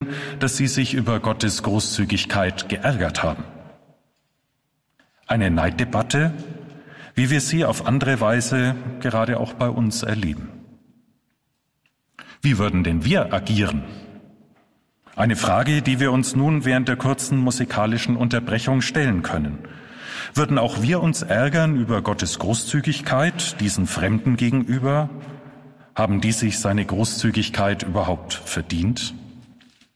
vorstellen, dass sie sich über Gottes Großzügigkeit geärgert haben. Eine Neiddebatte, wie wir sie auf andere Weise gerade auch bei uns erleben. Wie würden denn wir agieren? Eine Frage, die wir uns nun während der kurzen musikalischen Unterbrechung stellen können. Würden auch wir uns ärgern über Gottes Großzügigkeit diesen Fremden gegenüber? Haben die sich seine Großzügigkeit überhaupt verdient?